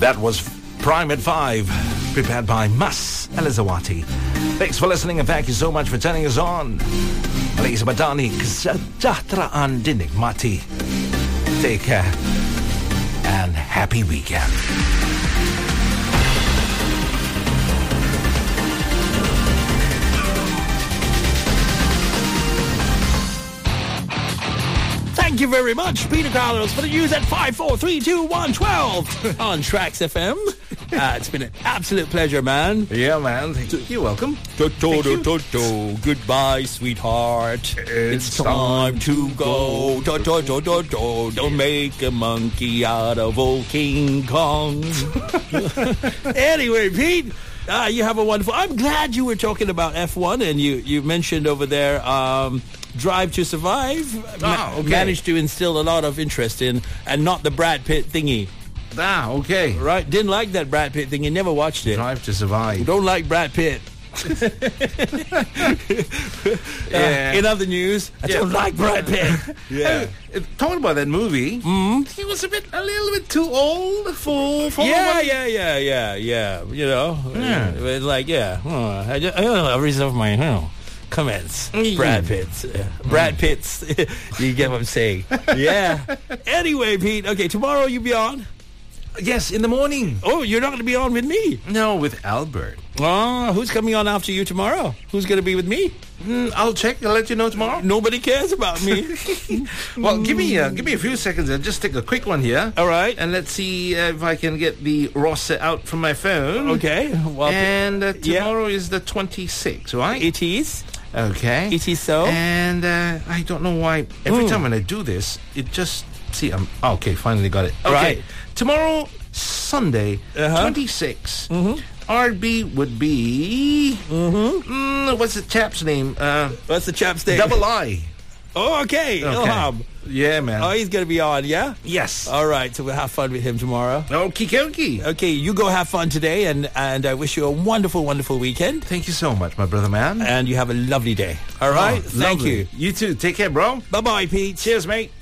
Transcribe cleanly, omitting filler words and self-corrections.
That was Prime at 5, prepared by Mas Elizawati. Thanks for listening and thank you so much for turning us on. Alisa Badani, Kesejahteraan Dinikmati. Take care and happy weekend. Thank you very much, Peter Carlos, for the news at 5, 4, 3, 2, 1, 12 on Trax FM. It's been an absolute pleasure, man. Yeah, man. You're welcome. Goodbye, sweetheart. It's time to go. Don't make a monkey out of old King Kong. Anyway, Pete, you have a wonderful... I'm glad you were talking about F1 and you mentioned over there... Drive to Survive managed to instill a lot of interest in, and not the Brad Pitt thingy. Okay. Right? Didn't like that Brad Pitt thing. You never watched it. Drive to Survive. Don't like Brad Pitt. In other news, I don't like Brad Pitt. Talking about that movie, he was a little bit too old for Yeah. You know, it's like, I don't know, reserve my comments. Brad Pitt's. You get what I'm saying? Yeah. Anyway, Pete, okay, tomorrow you be on? Yes, in the morning. Oh, you're not going to be on with me? No, with Albert. Oh, who's coming on after you tomorrow? Who's going to be with me? I'll check. I'll let you know tomorrow. Nobody cares about me. Well, give me a few seconds. I'll just take a quick one here. All right. And let's see if I can get the roster out from my phone. Okay. Well, and tomorrow is the 26th, right? It is. Okay. It is so. And I don't know why every time when I do this, it just... See, okay, finally got it. Okay. Right. Tomorrow, Sunday, 26. RB would be... what's the chap's name? What's the chap's name? Double I. Oh, okay. Ilham. Yeah, man. Oh, he's going to be on, yeah? Yes. All right, so we'll have fun with him tomorrow. Okie dokie. Okay, you go have fun today, and I wish you a wonderful, wonderful weekend. Thank you so much, my brother, man. And you have a lovely day. All right? Thank lovely. you. You too. Take care, bro. Bye-bye, Pete. Cheers, mate.